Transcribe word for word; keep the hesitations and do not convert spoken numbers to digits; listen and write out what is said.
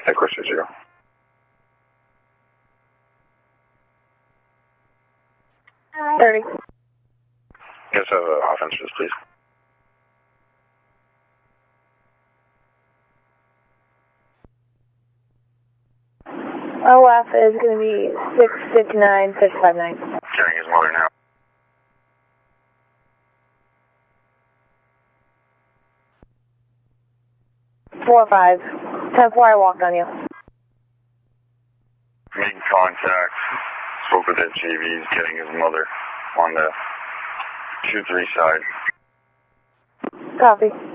Echo six zero. thirty. Yes, uh, offenses, please. O F is going to be six fifty-nine, six five nine. Carrying his mother now. four five. ten four, I walked on you. Making contact. Spoke with that J V. He's getting his mother on the two three side. Copy.